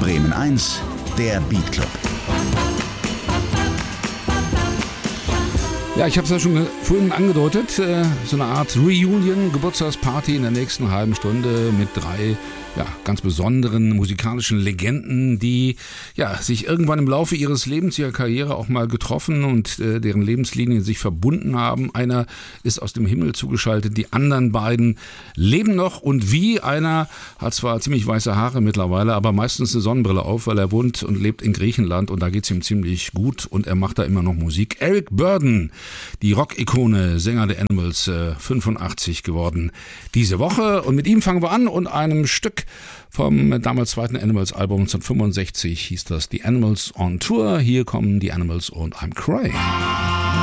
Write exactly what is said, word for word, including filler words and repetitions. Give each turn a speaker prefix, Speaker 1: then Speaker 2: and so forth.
Speaker 1: Bremen eins, der Beat Club.
Speaker 2: Ja, ich habe es ja schon vorhin angedeutet, äh, so eine Art Reunion, Geburtstagsparty in der nächsten halben Stunde mit drei ja, ganz besonderen musikalischen Legenden, die ja sich irgendwann im Laufe ihres Lebens, ihrer Karriere auch mal getroffen und äh, deren Lebenslinien sich verbunden haben. Einer ist aus dem Himmel zugeschaltet, die anderen beiden leben noch und wie, einer hat zwar ziemlich weiße Haare mittlerweile, aber meistens eine Sonnenbrille auf, weil er wohnt und lebt in Griechenland und da geht's ihm ziemlich gut und er macht da immer noch Musik. Eric Burdon, die Rock-Ikone, Sänger der Animals, äh, fünfundachtzig geworden diese Woche und mit ihm fangen wir an und einem Stück vom damals zweiten Animals-Album neunzehnhundertfünfundsechzig hieß das The Animals on Tour. Hier kommen die Animals und I'm Crying.